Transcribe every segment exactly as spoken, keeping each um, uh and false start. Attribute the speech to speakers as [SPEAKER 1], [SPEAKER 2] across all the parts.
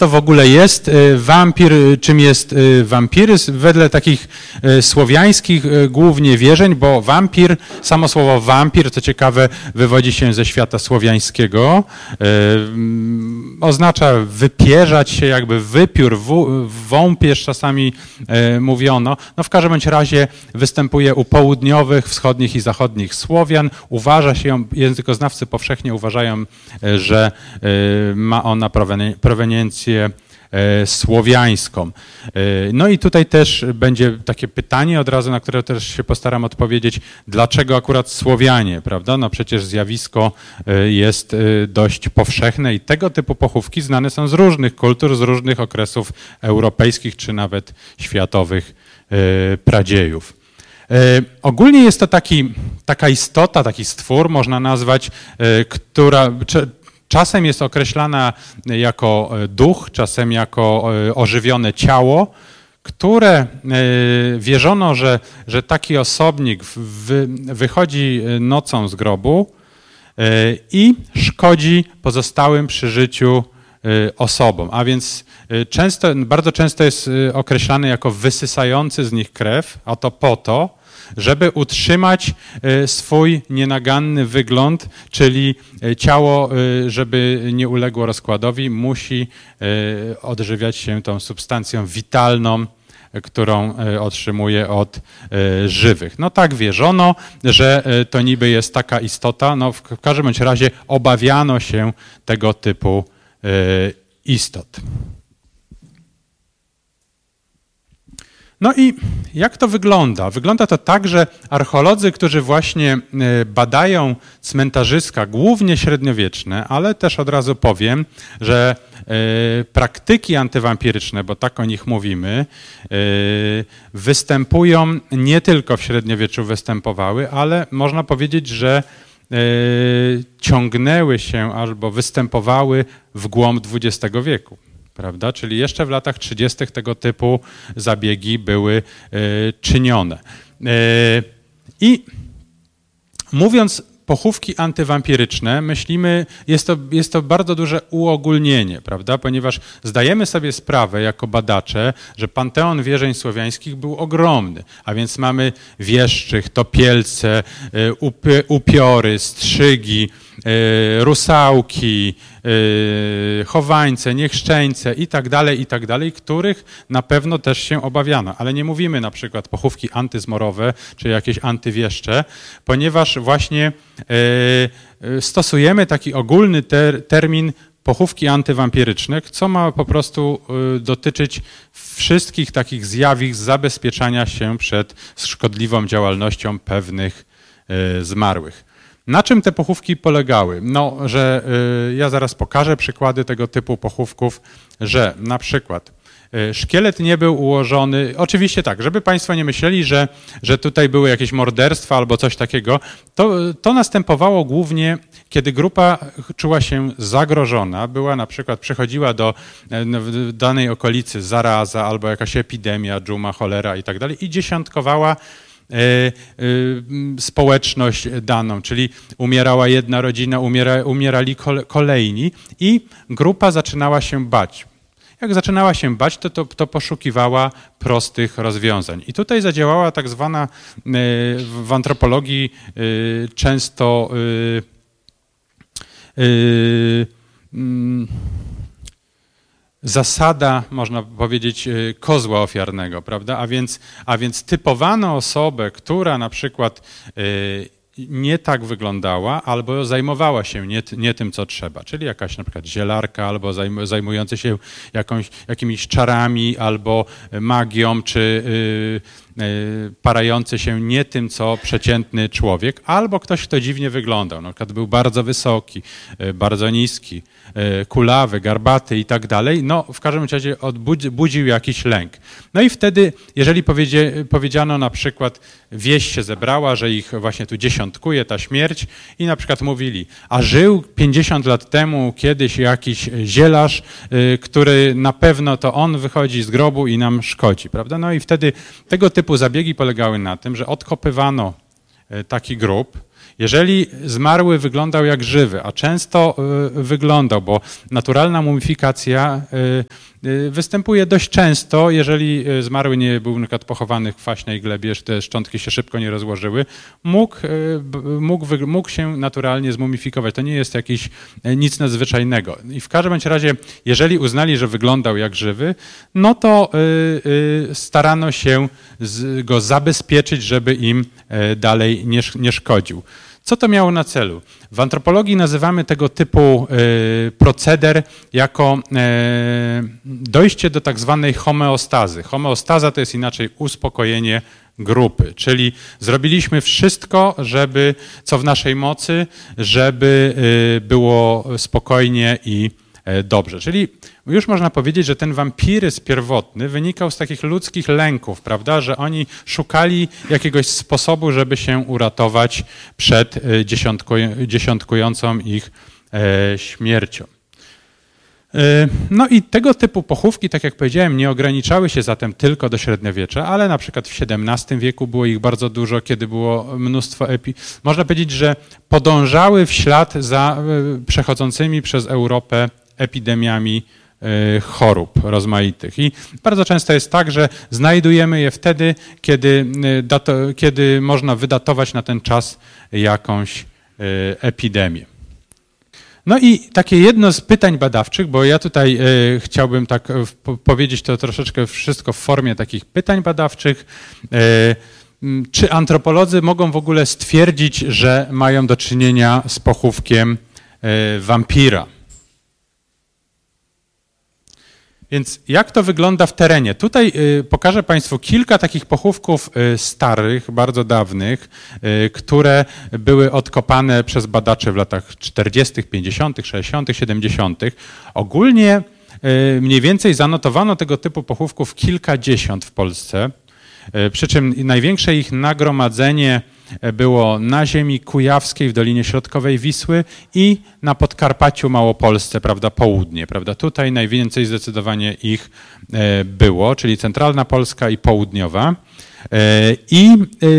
[SPEAKER 1] to w ogóle jest wampir, czym jest wampiryzm wedle takich słowiańskich głównie wierzeń, bo wampir, samo słowo wampir, co ciekawe, wywodzi się ze świata słowiańskiego, oznacza wypierzać się, jakby wypiór, wąpierz czasami mówiono. No w każdym bądź razie występuje u południowych, wschodnich i zachodnich Słowian. Uważa się, językoznawcy powszechnie uważają, że ma ona proweniencję słowiańską. No i tutaj też będzie takie pytanie od razu, na które też się postaram odpowiedzieć, dlaczego akurat Słowianie, prawda? No przecież zjawisko jest dość powszechne i tego typu pochówki znane są z różnych kultur, z różnych okresów europejskich czy nawet światowych pradziejów. Ogólnie jest to taki, taka istota, taki stwór, można nazwać, która czasem jest określana jako duch, czasem jako ożywione ciało, które wierzono, że, że taki osobnik wy, wychodzi nocą z grobu i szkodzi pozostałym przy życiu osobom, a więc często, bardzo często jest określany jako wysysający z nich krew, a to po to, żeby utrzymać swój nienaganny wygląd, czyli ciało, żeby nie uległo rozkładowi, musi odżywiać się tą substancją witalną, którą otrzymuje od żywych. No tak wierzono, że to niby jest taka istota, no w każdym bądź razie obawiano się tego typu istot. No i jak to wygląda? Wygląda to tak, że archeolodzy, którzy właśnie badają cmentarzyska, głównie średniowieczne, ale też od razu powiem, że praktyki antywampiryczne, bo tak o nich mówimy, występują nie tylko w średniowieczu występowały, ale można powiedzieć, że ciągnęły się albo występowały w głąb dwudziestego wieku. Prawda? Czyli jeszcze w latach trzydziestych tego typu zabiegi były czynione. I mówiąc pochówki antywampiryczne, myślimy, jest to, jest to bardzo duże uogólnienie, prawda? Ponieważ zdajemy sobie sprawę jako badacze, że panteon wierzeń słowiańskich był ogromny, a więc mamy wieszczych, topielce, upiory, strzygi, rusałki, chowańce, niechrzczeńce i tak dalej, i tak dalej, których na pewno też się obawiano. Ale nie mówimy na przykład pochówki antyzmorowe czy jakieś antywieszcze, ponieważ właśnie stosujemy taki ogólny ter, termin pochówki antywampiryczne, co ma po prostu dotyczyć wszystkich takich zjawisk zabezpieczania się przed szkodliwą działalnością pewnych zmarłych. Na czym te pochówki polegały? No, że y, ja zaraz pokażę przykłady tego typu pochówków, że na przykład y, szkielet nie był ułożony, oczywiście tak, żeby Państwo nie myśleli, że, że tutaj były jakieś morderstwa albo coś takiego, to, to następowało głównie, kiedy grupa czuła się zagrożona, była na przykład, przychodziła do w danej okolicy zaraza albo jakaś epidemia, dżuma, cholera i tak dalej i dziesiątkowała społeczność daną, czyli umierała jedna rodzina, umiera, umierali kolejni i grupa zaczynała się bać. Jak zaczynała się bać, to, to, to poszukiwała prostych rozwiązań. I tutaj zadziałała tak zwana w antropologii często zasada, można powiedzieć, kozła ofiarnego, prawda? A więc, a więc typowano osobę, która na przykład nie tak wyglądała albo zajmowała się nie, nie tym, co trzeba, czyli jakaś na przykład zielarka albo zajmująca się jakąś, jakimiś czarami albo magią, czy parający się nie tym, co przeciętny człowiek, albo ktoś, kto dziwnie wyglądał. Na przykład był bardzo wysoki, bardzo niski, kulawy, garbaty i tak dalej. No, w każdym razie budził jakiś lęk. No i wtedy, jeżeli powiedzie, powiedziano na przykład, wieś się zebrała, że ich właśnie tu dziesiątkuje ta śmierć i na przykład mówili, a żył pięćdziesiąt lat temu kiedyś jakiś zielarz, który na pewno to on wychodzi z grobu i nam szkodzi, prawda? No i wtedy tego typu zabiegi polegały na tym, że odkopywano taki grób Jeżeli zmarły wyglądał jak żywy, a często wyglądał, bo naturalna mumifikacja występuje dość często, jeżeli zmarły nie był na przykład pochowany w kwaśnej glebie, że te szczątki się szybko nie rozłożyły, mógł, mógł, mógł się naturalnie zmumifikować. To nie jest jakiś nic nadzwyczajnego. I w każdym razie, jeżeli uznali, że wyglądał jak żywy, no to starano się go zabezpieczyć, żeby im dalej nie, nie szkodził. Co to miało na celu? W antropologii nazywamy tego typu y, proceder jako y, dojście do tak zwanej homeostazy. Homeostaza to jest inaczej uspokojenie grupy, czyli zrobiliśmy wszystko, żeby, co w naszej mocy, żeby y, było spokojnie i y, dobrze. Czyli już można powiedzieć, że ten wampiryzm pierwotny wynikał z takich ludzkich lęków, prawda, że oni szukali jakiegoś sposobu, żeby się uratować przed dziesiątkującą ich śmiercią. No i tego typu pochówki, tak jak powiedziałem, nie ograniczały się zatem tylko do średniowiecza, ale na przykład w siedemnastym wieku było ich bardzo dużo, kiedy było mnóstwo epi... Można powiedzieć, że podążały w ślad za przechodzącymi przez Europę epidemiami chorób rozmaitych. I bardzo często jest tak, że znajdujemy je wtedy, kiedy, dato, kiedy można wydatować na ten czas jakąś epidemię. No i takie jedno z pytań badawczych, bo ja tutaj chciałbym tak powiedzieć to troszeczkę wszystko w formie takich pytań badawczych. Czy antropolodzy mogą w ogóle stwierdzić, że mają do czynienia z pochówkiem wampira? Więc jak to wygląda w terenie? Tutaj pokażę Państwu kilka takich pochówków starych, bardzo dawnych, które były odkopane przez badaczy w latach czterdziestych, pięćdziesiątych, sześćdziesiątych, siedemdziesiątych. Ogólnie mniej więcej zanotowano tego typu pochówków kilkadziesiąt w Polsce, przy czym największe ich nagromadzenie było na ziemi kujawskiej w Dolinie Środkowej Wisły i na Podkarpaciu Małopolsce, prawda, południe, prawda. Tutaj najwięcej zdecydowanie ich było, czyli centralna Polska i południowa. I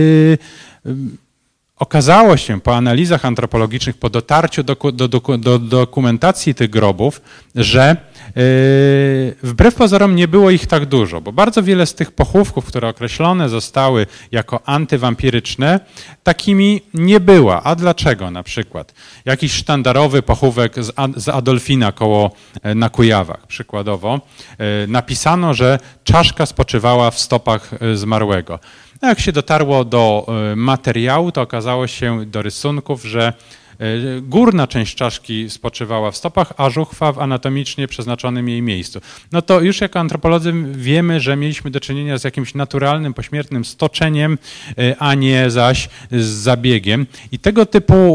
[SPEAKER 1] okazało się po analizach antropologicznych, po dotarciu do, do, do, do dokumentacji tych grobów, że Yy, wbrew pozorom nie było ich tak dużo, bo bardzo wiele z tych pochówków, które określone zostały jako antywampiryczne, takimi nie była. A dlaczego na przykład? Jakiś sztandarowy pochówek z, z Adolfina koło na Kujawach, przykładowo, yy, napisano, że czaszka spoczywała w stopach zmarłego. No jak się dotarło do yy, materiału, to okazało się do rysunków, że górna część czaszki spoczywała w stopach, a żuchwa w anatomicznie przeznaczonym jej miejscu. No to już jako antropolodzy wiemy, że mieliśmy do czynienia z jakimś naturalnym, pośmiertnym stoczeniem, a nie zaś z zabiegiem. I tego typu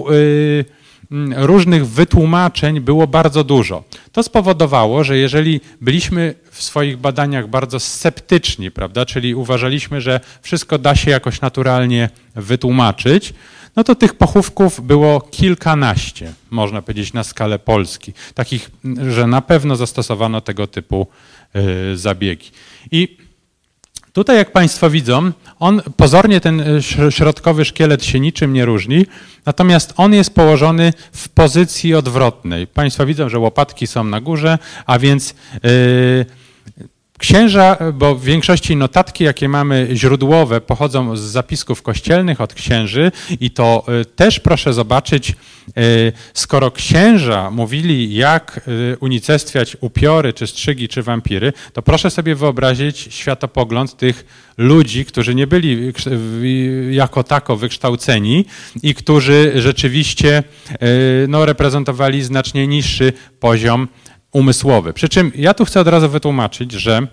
[SPEAKER 1] różnych wytłumaczeń było bardzo dużo. To spowodowało, że jeżeli byliśmy w swoich badaniach bardzo sceptyczni, prawda, czyli uważaliśmy, że wszystko da się jakoś naturalnie wytłumaczyć, no to tych pochówków było kilkanaście, można powiedzieć, na skalę Polski. Takich, że na pewno zastosowano tego typu y, zabiegi. I tutaj, jak Państwo widzą, on pozornie ten środkowy szkielet się niczym nie różni, natomiast on jest położony w pozycji odwrotnej. Państwo widzą, że łopatki są na górze, a więc y, księża, bo w większości notatki, jakie mamy źródłowe, pochodzą z zapisków kościelnych od księży i to też proszę zobaczyć, skoro księża mówili, jak unicestwiać upiory, czy strzygi, czy wampiry, to proszę sobie wyobrazić światopogląd tych ludzi, którzy nie byli jako tako wykształceni i którzy rzeczywiście no, reprezentowali znacznie niższy poziom umysłowy. Przy czym ja tu chcę od razu wytłumaczyć, że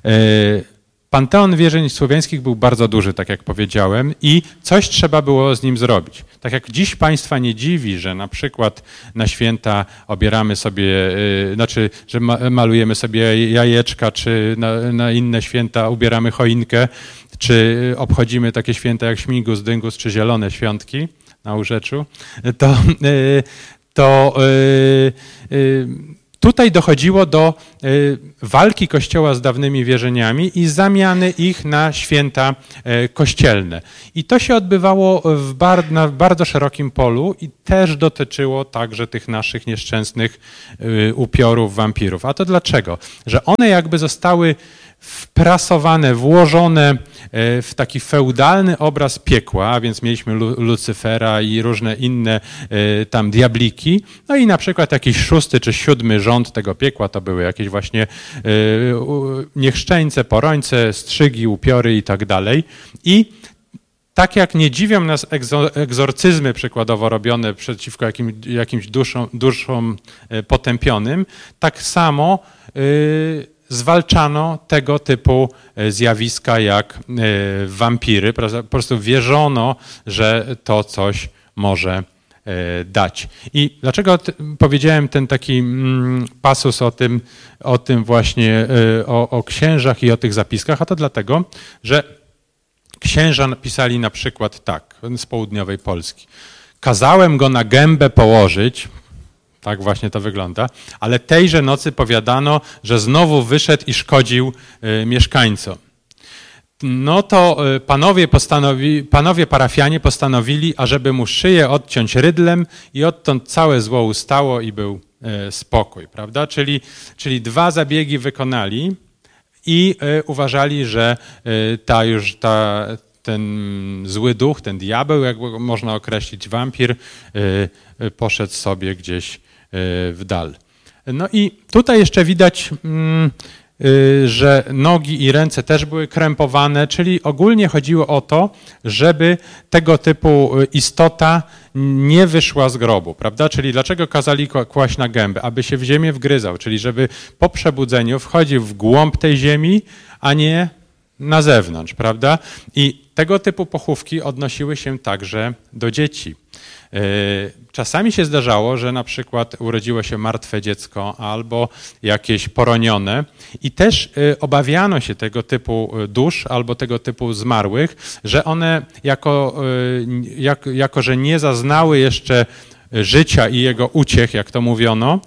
[SPEAKER 1] panteon wierzeń słowiańskich był bardzo duży, tak jak powiedziałem, i coś trzeba było z nim zrobić. Tak jak dziś Państwa nie dziwi, że na przykład na święta obieramy sobie, znaczy, że malujemy sobie jajeczka, czy na, na inne święta ubieramy choinkę, czy obchodzimy takie święta jak Śmigus, Dyngus, czy Zielone Świątki na Urzeczu, to, to tutaj dochodziło do walki Kościoła z dawnymi wierzeniami i zamiany ich na święta kościelne. I to się odbywało w bar, na bardzo szerokim polu i też dotyczyło także tych naszych nieszczęsnych upiorów, wampirów. A to dlaczego? Że one jakby zostały wprasowane, włożone w taki feudalny obraz piekła, a więc mieliśmy Lucyfera i różne inne tam diabliki, no i na przykład jakiś szósty czy siódmy rząd tego piekła to były jakieś właśnie niechrzczeńce, porońce, strzygi, upiory i tak dalej. I tak jak nie dziwią nas egzorcyzmy przykładowo robione przeciwko jakim, jakimś duszom, duszom potępionym, tak samo zwalczano tego typu zjawiska jak wampiry. Po prostu wierzono, że to coś może dać. I dlaczego powiedziałem ten taki pasus o tym, o tym właśnie, o, o księżach i o tych zapiskach? A to dlatego, że księża napisali na przykład tak, z południowej Polski. Kazałem go na gębę położyć, tak właśnie to wygląda, ale tejże nocy powiadano, że znowu wyszedł i szkodził y, mieszkańcom. No to y, panowie, postanowi, panowie parafianie postanowili, ażeby mu szyję odciąć rydlem i odtąd całe zło ustało i był y, spokój, prawda? Czyli, czyli dwa zabiegi wykonali i y, uważali, że y, ta już ta, ten zły duch, ten diabeł, jak można określić, wampir, y, y, poszedł sobie gdzieś w dal. No i tutaj jeszcze widać, że nogi i ręce też były krępowane, czyli ogólnie chodziło o to, żeby tego typu istota nie wyszła z grobu, prawda? Czyli dlaczego kazali kłaść na gębę? Aby się w ziemię wgryzał, czyli żeby po przebudzeniu wchodził w głąb tej ziemi, a nie na zewnątrz, prawda? I tego typu pochówki odnosiły się także do dzieci. Czasami się zdarzało, że na przykład urodziło się martwe dziecko albo jakieś poronione i też obawiano się tego typu dusz albo tego typu zmarłych, że one jako, jak, jako że nie zaznały jeszcze życia i jego uciech, jak to mówiono,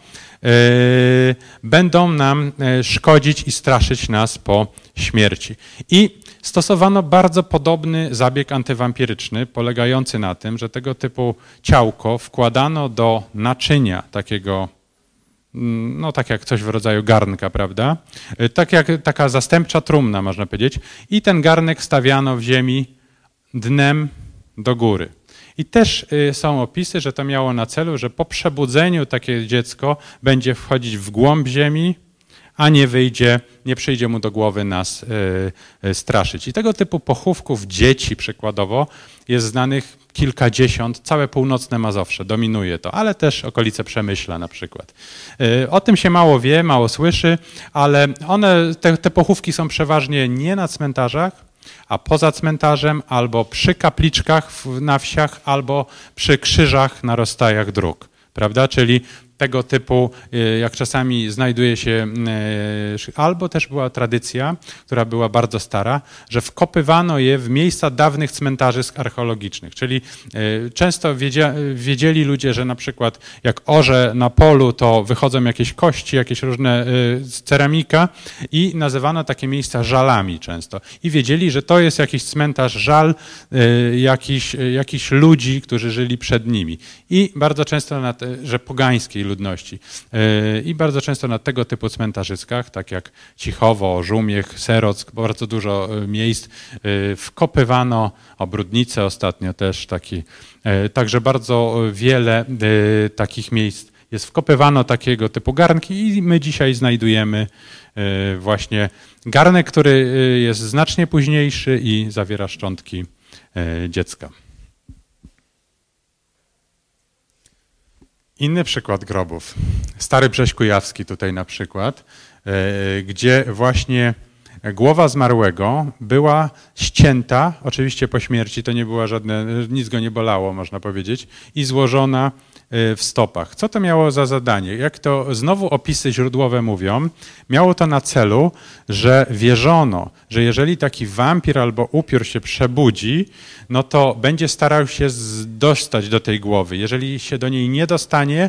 [SPEAKER 1] będą nam szkodzić i straszyć nas po śmierci. I stosowano bardzo podobny zabieg antywampiryczny, polegający na tym, że tego typu ciałko wkładano do naczynia takiego, no tak jak coś w rodzaju garnka, prawda? Tak jak taka zastępcza trumna, można powiedzieć. I ten garnek stawiano w ziemi dnem do góry. I też są opisy, że to miało na celu, że po przebudzeniu takie dziecko będzie wchodzić w głąb ziemi, a nie wyjdzie, nie przyjdzie mu do głowy nas y, straszyć. I tego typu pochówków dzieci przykładowo jest znanych kilkadziesiąt, całe północne Mazowsze, dominuje to, ale też okolice Przemyśla na przykład. Y, o tym się mało wie, mało słyszy, ale one, te, te pochówki są przeważnie nie na cmentarzach, a poza cmentarzem albo przy kapliczkach na wsiach, albo przy krzyżach na rozstajach dróg, prawda? Czyli tego typu, jak czasami znajduje się, albo też była tradycja, która była bardzo stara, że wkopywano je w miejsca dawnych cmentarzysk archeologicznych. Czyli często wiedzieli ludzie, że na przykład jak orze na polu, to wychodzą jakieś kości, jakieś różne ceramika i nazywano takie miejsca żalami często. I wiedzieli, że to jest jakiś cmentarz żal jakichś, jakichś ludzi, którzy żyli przed nimi. I bardzo często, na te, że pogańskiej ludności. I bardzo często na tego typu cmentarzyskach, tak jak Cichowo, Żumiech, Serock, bardzo dużo miejsc wkopywano, Obródnice ostatnio też taki, także bardzo wiele takich miejsc jest wkopywano takiego typu garnki i my dzisiaj znajdujemy właśnie garnek, który jest znacznie późniejszy i zawiera szczątki dziecka. Inny przykład grobów. Stary Brześć Kujawski tutaj na przykład, gdzie właśnie głowa zmarłego była ścięta, oczywiście po śmierci, to nie była żadne, nic go nie bolało, można powiedzieć, i złożona w stopach. Co to miało za zadanie? Jak to znowu opisy źródłowe mówią, miało to na celu, że wierzono, że jeżeli taki wampir albo upiór się przebudzi, no to będzie starał się dostać do tej głowy. Jeżeli się do niej nie dostanie,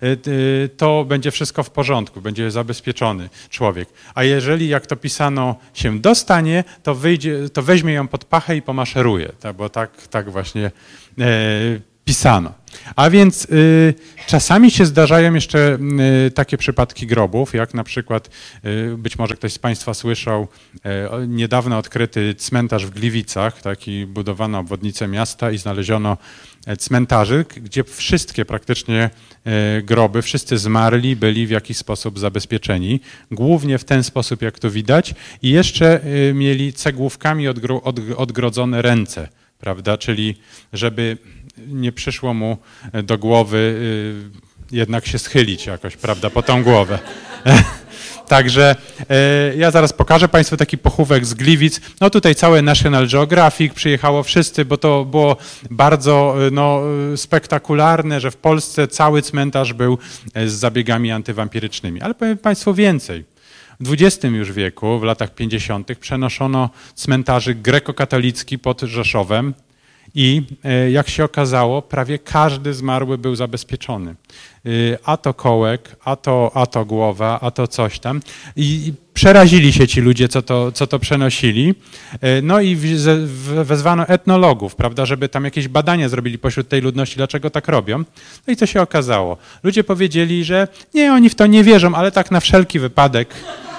[SPEAKER 1] to będzie wszystko w porządku, będzie zabezpieczony człowiek. A jeżeli, jak to pisano, się dostanie, to, wyjdzie, to weźmie ją pod pachę i pomaszeruje, bo tak, tak właśnie pisano. A więc y, czasami się zdarzają jeszcze y, takie przypadki grobów, jak na przykład, y, być może ktoś z Państwa słyszał, y, niedawno odkryty cmentarz w Gliwicach, taki budowano obwodnicę miasta i znaleziono cmentarzyk, gdzie wszystkie praktycznie y, groby, wszyscy zmarli byli w jakiś sposób zabezpieczeni, głównie w ten sposób, jak tu widać, i jeszcze y, mieli cegłówkami odgro, od, odgrodzone ręce, prawda, czyli żeby nie przyszło mu do głowy jednak się schylić jakoś, prawda, po tą głowę. Także ja zaraz pokażę Państwu taki pochówek z Gliwic. No tutaj całe National Geographic przyjechało wszyscy, bo to było bardzo no, spektakularne, że w Polsce cały cmentarz był z zabiegami antywampirycznymi. Ale powiem Państwu więcej. W dwudziestym już wieku, w latach pięćdziesiątych przenoszono cmentarzyk grekokatolicki pod Rzeszowem i jak się okazało, prawie każdy zmarły był zabezpieczony. A to kołek, a to, a to głowa, a to coś tam. I przerazili się ci ludzie, co to, co to przenosili. No i wezwano etnologów, prawda, żeby tam jakieś badania zrobili pośród tej ludności, dlaczego tak robią. No i co się okazało? Ludzie powiedzieli, że nie, oni w to nie wierzą, ale tak na wszelki wypadek,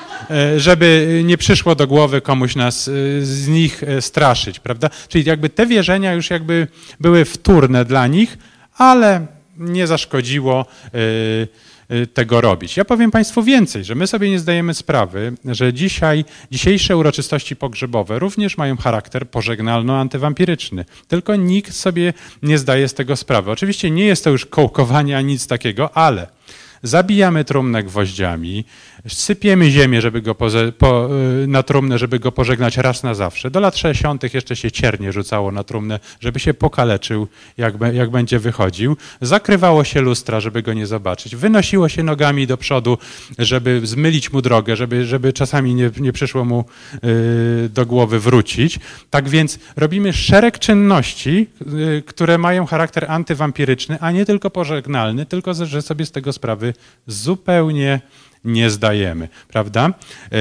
[SPEAKER 1] żeby nie przyszło do głowy komuś nas z nich straszyć, prawda? Czyli jakby te wierzenia już jakby były wtórne dla nich, ale nie zaszkodziło tego robić. Ja powiem Państwu więcej, że my sobie nie zdajemy sprawy, że dzisiaj, dzisiejsze uroczystości pogrzebowe również mają charakter pożegnalno-antywampiryczny. Tylko nikt sobie nie zdaje z tego sprawy. Oczywiście nie jest to już kołkowanie ani nic takiego, ale zabijamy trumnę gwoździami, sypiemy ziemię, żeby go poze, po, na trumnę, żeby go pożegnać raz na zawsze. Do lat sześćdziesiątych jeszcze się ciernie rzucało na trumnę, żeby się pokaleczył, jak, jak będzie wychodził. Zakrywało się lustra, żeby go nie zobaczyć. Wynosiło się nogami do przodu, żeby zmylić mu drogę, żeby, żeby czasami nie, nie przyszło mu y, do głowy wrócić. Tak więc robimy szereg czynności, y, które mają charakter antywampiryczny, a nie tylko pożegnalny, tylko że sobie z tego sprawy zupełnie nie zdajemy, prawda?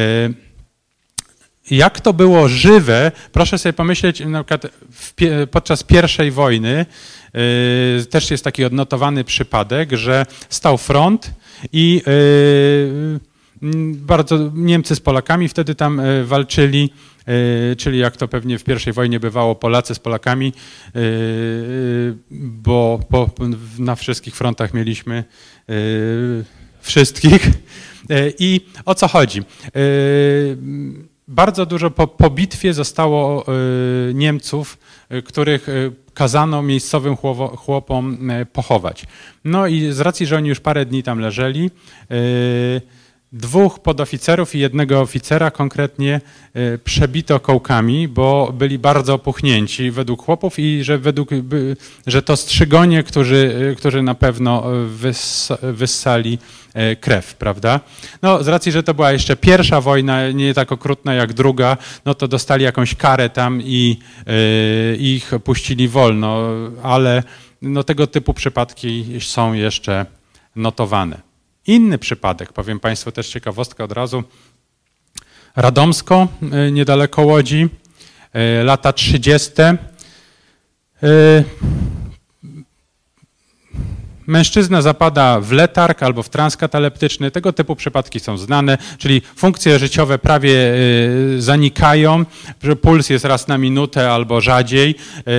[SPEAKER 1] Jak to było żywe, proszę sobie pomyśleć, na przykład w, podczas pierwszej wojny yy, też jest taki odnotowany przypadek, że stał front i yy, bardzo Niemcy z Polakami wtedy tam yy, walczyli, yy, czyli jak to pewnie w pierwszej wojnie bywało, Polacy z Polakami, yy, bo po, na wszystkich frontach mieliśmy yy, wszystkich. I o co chodzi? Bardzo dużo po, po bitwie zostało Niemców, których kazano miejscowym chłopom pochować. No i z racji, że oni już parę dni tam leżeli, dwóch podoficerów i jednego oficera konkretnie przebito kołkami, bo byli bardzo opuchnięci według chłopów i że, według, że to strzygonie, którzy, którzy na pewno wyssali krew, prawda? No z racji, że to była jeszcze pierwsza wojna, nie tak okrutna jak druga, no to dostali jakąś karę tam i y, ich puścili wolno, ale no, tego typu przypadki są jeszcze notowane. Inny przypadek, powiem Państwu też ciekawostkę od razu. Radomsko, y, niedaleko Łodzi, y, lata trzydzieste. Y, Mężczyzna zapada w letarg albo w trans kataleptyczny. Tego typu przypadki są znane, czyli funkcje życiowe prawie zanikają, że puls jest raz na minutę albo rzadziej.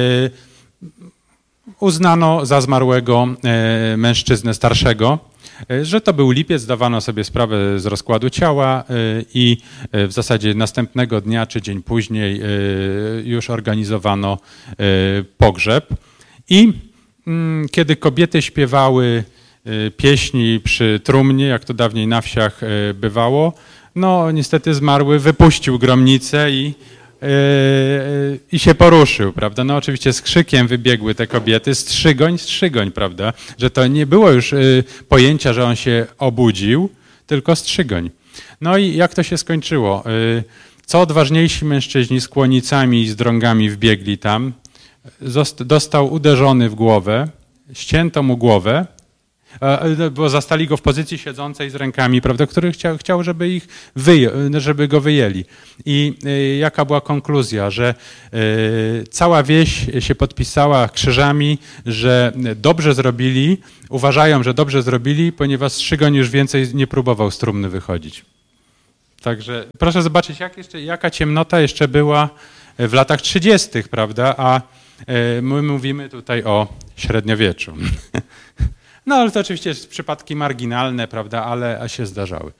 [SPEAKER 1] Uznano za zmarłego mężczyznę starszego, że to był lipiec, zdawano sobie sprawę z rozkładu ciała i w zasadzie następnego dnia czy dzień później już organizowano pogrzeb. I kiedy kobiety śpiewały pieśni przy trumnie, jak to dawniej na wsiach bywało, no niestety zmarły wypuścił gromnicę i Yy, i się poruszył, prawda? No oczywiście z krzykiem wybiegły te kobiety, strzygoń, strzygoń, prawda? Że to nie było już yy, pojęcia, że on się obudził, tylko strzygoń. No i jak to się skończyło? Yy, co odważniejsi mężczyźni z kłonicami i z drągami wbiegli tam, zost- dostał uderzony w głowę, ścięto mu głowę, bo zastali go w pozycji siedzącej z rękami, prawda, który chciał, chciał żeby, ich wyje, żeby go wyjęli. I jaka była konkluzja, że cała wieś się podpisała krzyżami, że dobrze zrobili, uważają, że dobrze zrobili, ponieważ strzygoń już więcej nie próbował z trumny wychodzić. Także proszę zobaczyć, jak jeszcze, jaka ciemnota jeszcze była w latach trzydziestych, prawda, a my mówimy tutaj o średniowieczu. No ale to oczywiście jest przypadki marginalne, prawda, ale się zdarzały.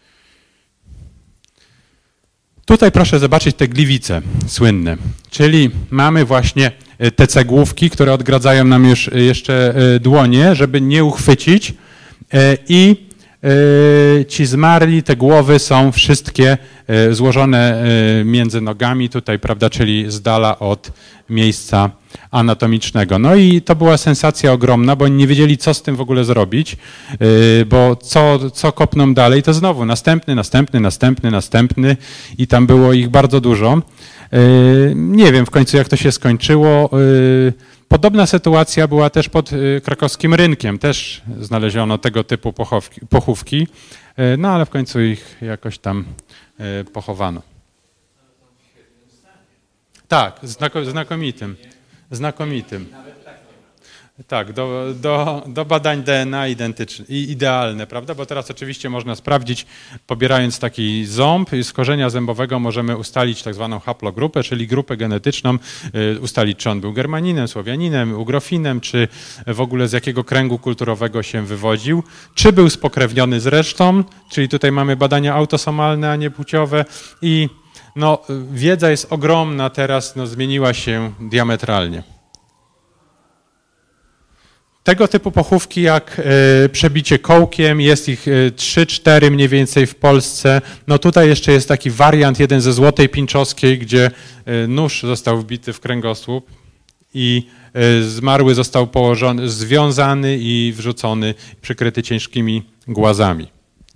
[SPEAKER 1] Tutaj proszę zobaczyć te gliwice słynne, czyli mamy właśnie te cegłówki, które odgradzają nam już jeszcze dłonie, żeby nie uchwycić i ci zmarli, te głowy są wszystkie złożone między nogami tutaj, prawda, czyli z dala od miejsca anatomicznego. No i to była sensacja ogromna, bo oni nie wiedzieli, co z tym w ogóle zrobić, bo co, co kopną dalej, to znowu następny, następny, następny, następny i tam było ich bardzo dużo. Nie wiem w końcu, jak to się skończyło. Podobna sytuacja była też pod krakowskim rynkiem. Też znaleziono tego typu pochówki, pochówki, no ale w końcu ich jakoś tam pochowano. Tak, znakomitym. Znakomitym. Tak, do, do, do badań D N A identyczne i idealne, prawda? Bo teraz oczywiście można sprawdzić, pobierając taki ząb z korzenia zębowego możemy ustalić tak zwaną haplogrupę, czyli grupę genetyczną, ustalić, czy on był Germaninem, Słowianinem, Ugrofinem, czy w ogóle z jakiego kręgu kulturowego się wywodził, czy był spokrewniony z resztą, czyli tutaj mamy badania autosomalne, a nie płciowe i no, wiedza jest ogromna teraz, no, zmieniła się diametralnie. Tego typu pochówki jak y, przebicie kołkiem, jest ich y, trzy cztery mniej więcej w Polsce. No tutaj jeszcze jest taki wariant, jeden ze Złotej Pińczowskiej, gdzie y, nóż został wbity w kręgosłup i y, zmarły został położony, związany i wrzucony, przykryty ciężkimi głazami.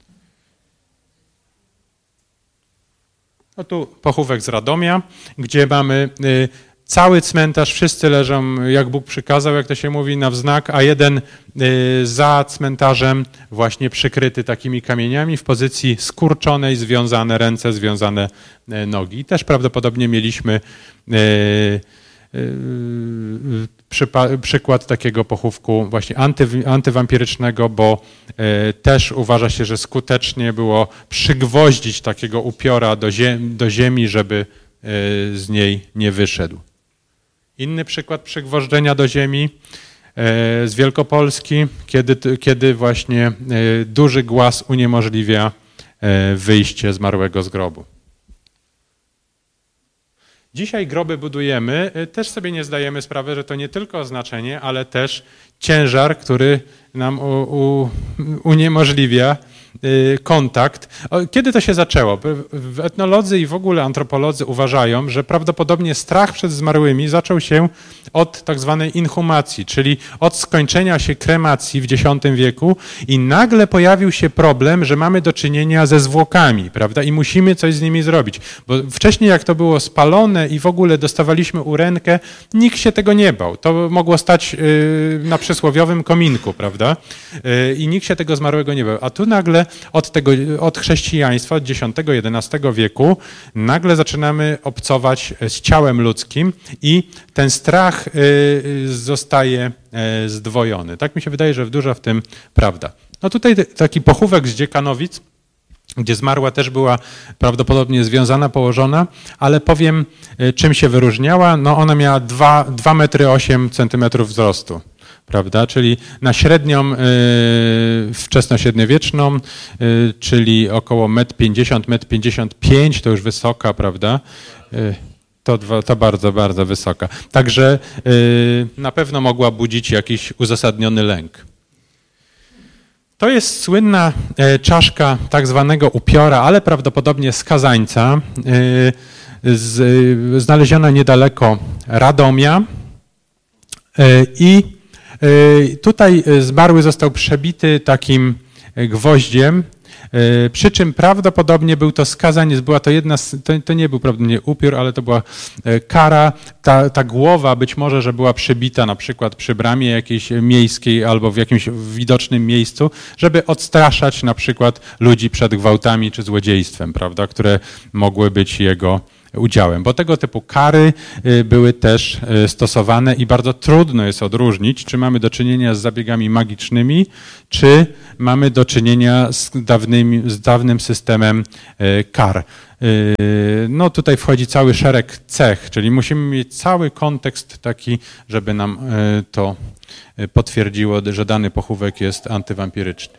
[SPEAKER 1] No tu pochówek z Radomia, gdzie mamy y, cały cmentarz, wszyscy leżą, jak Bóg przykazał, jak to się mówi, na wznak, a jeden y, za cmentarzem właśnie przykryty takimi kamieniami w pozycji skurczonej, związane ręce, związane y, nogi. I też prawdopodobnie mieliśmy y, y, przypa- przykład takiego pochówku właśnie anty, antywampirycznego, bo y, też uważa się, że skutecznie było przygwoździć takiego upiora do, ziem- do ziemi, żeby y, z niej nie wyszedł. Inny przykład przygwożdżenia do ziemi z Wielkopolski, kiedy, kiedy właśnie duży głaz uniemożliwia wyjście zmarłego z grobu. Dzisiaj groby budujemy, też sobie nie zdajemy sprawy, że to nie tylko znaczenie, ale też ciężar, który nam u, u, uniemożliwia kontakt. Kiedy to się zaczęło? Etnolodzy i w ogóle antropolodzy uważają, że prawdopodobnie strach przed zmarłymi zaczął się od tak zwanej inhumacji, czyli od skończenia się kremacji w dziesiątym wieku i nagle pojawił się problem, że mamy do czynienia ze zwłokami, prawda? I musimy coś z nimi zrobić. Bo wcześniej jak to było spalone i w ogóle dostawaliśmy urękę, nikt się tego nie bał. To mogło stać na przysłowiowym kominku, prawda? I nikt się tego zmarłego nie bał. A tu nagle od tego, od chrześcijaństwa, od dziesiątego jedenastego wieku, nagle zaczynamy obcować z ciałem ludzkim i ten strach zostaje zdwojony. Tak mi się wydaje, że dużo w tym prawda. No tutaj taki pochówek z Dziekanowic, gdzie zmarła też była prawdopodobnie związana, położona, ale powiem, czym się wyróżniała. No ona miała dwa metry osiem centymetrów wzrostu. Prawda? Czyli na średnią y, wczesnośredniowieczną, y, czyli około metr pięćdziesiąt, metr pięćdziesiąt pięć, to już wysoka, prawda? Y, to, to bardzo, bardzo wysoka. Także y, na pewno mogła budzić jakiś uzasadniony lęk. To jest słynna y, czaszka tak zwanego upiora, ale prawdopodobnie skazańca. Y, z, znaleziona niedaleko Radomia i tutaj zmarły został przebity takim gwoździem, przy czym prawdopodobnie był to skazanie, była to jedna, to, to nie był prawdopodobnie upiór, ale to była kara, ta, ta głowa być może, że była przybita na przykład przy bramie jakiejś miejskiej albo w jakimś widocznym miejscu, żeby odstraszać na przykład ludzi przed gwałtami czy złodziejstwem, prawda, które mogły być jego udziałem, bo tego typu kary były też stosowane i bardzo trudno jest odróżnić, czy mamy do czynienia z zabiegami magicznymi, czy mamy do czynienia z, dawnymi, z dawnym systemem kar. No tutaj wchodzi cały szereg cech, czyli musimy mieć cały kontekst taki, żeby nam to potwierdziło, że dany pochówek jest antywampiryczny.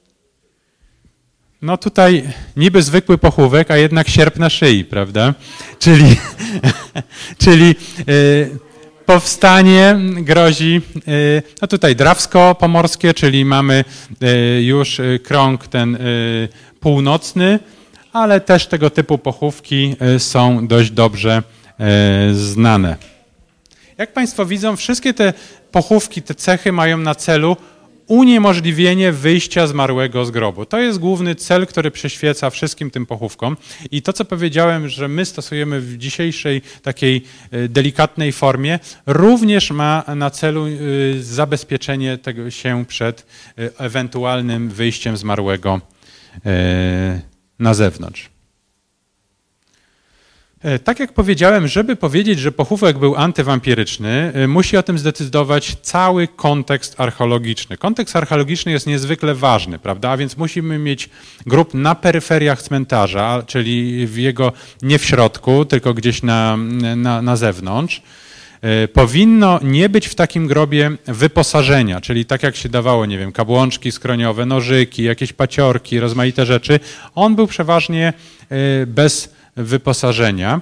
[SPEAKER 1] No tutaj niby zwykły pochówek, a jednak sierp na szyi, prawda? Czyli, czyli y, powstanie grozi, y, no tutaj drawsko-pomorskie, czyli mamy y, już krąg ten y, północny, ale też tego typu pochówki y, są dość dobrze y, znane. Jak Państwo widzą, wszystkie te pochówki, te cechy mają na celu uniemożliwienie wyjścia zmarłego z grobu. To jest główny cel, który przyświeca wszystkim tym pochówkom. I to, co powiedziałem, że my stosujemy w dzisiejszej takiej delikatnej formie, również ma na celu zabezpieczenie tego się przed ewentualnym wyjściem zmarłego na zewnątrz. Tak jak powiedziałem, żeby powiedzieć, że pochówek był antywampiryczny, musi o tym zdecydować cały kontekst archeologiczny. Kontekst archeologiczny jest niezwykle ważny, prawda? A więc musimy mieć grób na peryferiach cmentarza, czyli w jego nie w środku, tylko gdzieś na, na, na zewnątrz. Powinno nie być w takim grobie wyposażenia, czyli tak jak się dawało, nie wiem, kabłączki skroniowe, nożyki, jakieś paciorki, rozmaite rzeczy. On był przeważnie bez wyposażenia.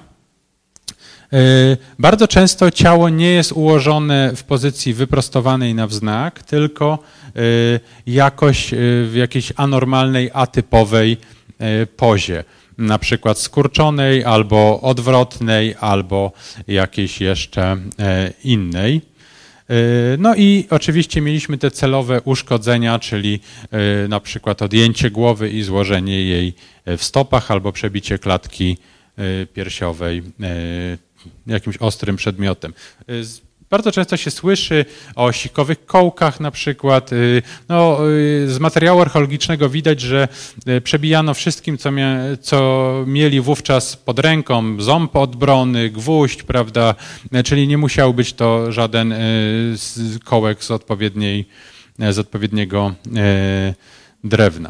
[SPEAKER 1] Bardzo często ciało nie jest ułożone w pozycji wyprostowanej na wznak, tylko jakoś w jakiejś anormalnej, atypowej pozie. Na przykład skurczonej, albo odwrotnej, albo jakiejś jeszcze innej. No i oczywiście mieliśmy te celowe uszkodzenia, czyli na przykład odjęcie głowy i złożenie jej w stopach albo przebicie klatki piersiowej jakimś ostrym przedmiotem. Bardzo często się słyszy o sikowych kołkach na przykład. No, z materiału archeologicznego widać, że przebijano wszystkim, co, mia, co mieli wówczas pod ręką, ząb odbrony, gwóźdź, prawda, czyli nie musiał być to żaden kołek z, odpowiedniej, z odpowiedniego drewna.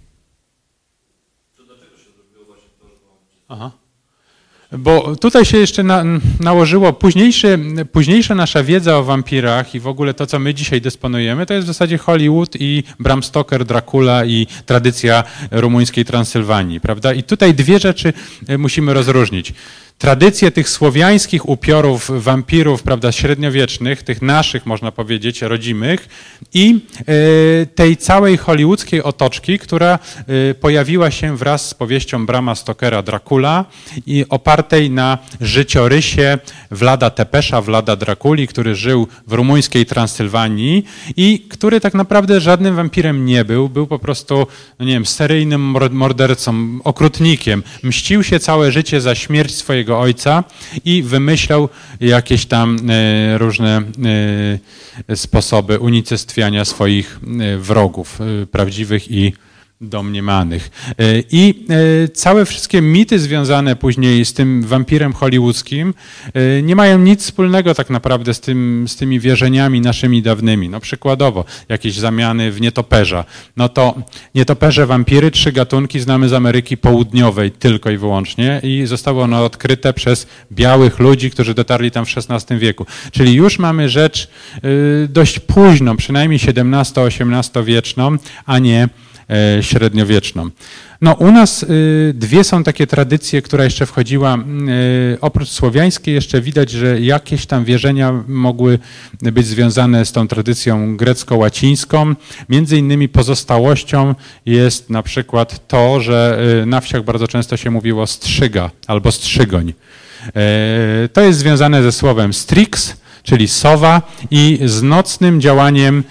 [SPEAKER 2] To dlaczego się zrobiło właśnie to, że...
[SPEAKER 1] Aha. Bo tutaj się jeszcze na, nałożyło późniejszy, późniejsza nasza wiedza o wampirach i w ogóle to, co my dzisiaj dysponujemy, to jest w zasadzie Hollywood i Bram Stoker, Dracula i tradycja rumuńskiej Transylwanii, prawda? I tutaj dwie rzeczy musimy rozróżnić. Tradycje tych słowiańskich upiorów, wampirów, prawda, średniowiecznych, tych naszych, można powiedzieć, rodzimych i y, tej całej hollywoodzkiej otoczki, która y, pojawiła się wraz z powieścią Brama Stokera Dracula i opartej na życiorysie Vlada Tepesza, Vlada Draculi, który żył w rumuńskiej Transylwanii i który tak naprawdę żadnym wampirem nie był, był po prostu, no nie wiem, seryjnym mordercą, okrutnikiem. Mścił się całe życie za śmierć swojego ojca i wymyślał jakieś tam różne sposoby unicestwiania swoich wrogów, prawdziwych i domniemanych. I całe wszystkie mity związane później z tym wampirem hollywoodzkim nie mają nic wspólnego tak naprawdę z, tym, z tymi wierzeniami naszymi dawnymi. No przykładowo jakieś zamiany w nietoperza. No to nietoperze, wampiry, trzy gatunki znamy z Ameryki Południowej tylko i wyłącznie i zostało ono odkryte przez białych ludzi, którzy dotarli tam w szesnastym wieku. Czyli już mamy rzecz dość późną, przynajmniej siedemnasto-osiemnastowieczną, a nie średniowieczną. No u nas dwie są takie tradycje, która jeszcze wchodziła, oprócz słowiańskiej jeszcze widać, że jakieś tam wierzenia mogły być związane z tą tradycją grecko-łacińską. Między innymi pozostałością jest na przykład to, że na wsiach bardzo często się mówiło strzyga albo strzygoń. To jest związane ze słowem strix, czyli sowa, i z nocnym działaniem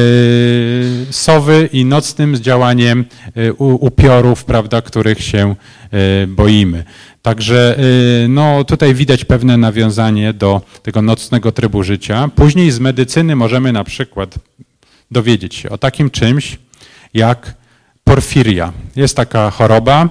[SPEAKER 1] sowy i nocnym działaniem upiorów, prawda, których się boimy. Także no, tutaj widać pewne nawiązanie do tego nocnego trybu życia. Później z medycyny możemy na przykład dowiedzieć się o takim czymś jak porfiria. Jest taka choroba,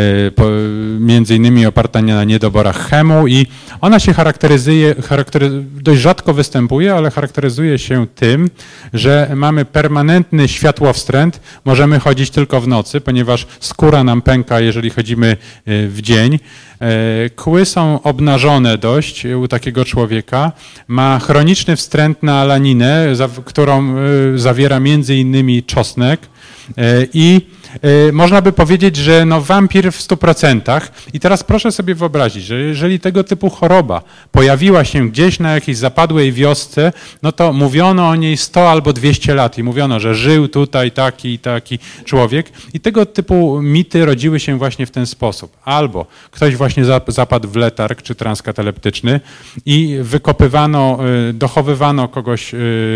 [SPEAKER 1] między innymi oparta na niedoborach chemu, i ona się charakteryzuje, charaktery, dość rzadko występuje, ale charakteryzuje się tym, że mamy permanentny światłowstręt, możemy chodzić tylko w nocy, ponieważ skóra nam pęka, jeżeli chodzimy w dzień. Kły są obnażone dość u takiego człowieka, ma chroniczny wstręt na alaninę, którą zawiera między innymi czosnek, i można by powiedzieć, że no wampir w stu procentach. I teraz proszę sobie wyobrazić, że jeżeli tego typu choroba pojawiła się gdzieś na jakiejś zapadłej wiosce, no to mówiono o niej sto albo dwieście lat i mówiono, że żył tutaj taki i taki człowiek. I tego typu mity rodziły się właśnie w ten sposób. Albo ktoś właśnie zapadł w letarg czy transkataleptyczny i wykopywano, dochowywano kogoś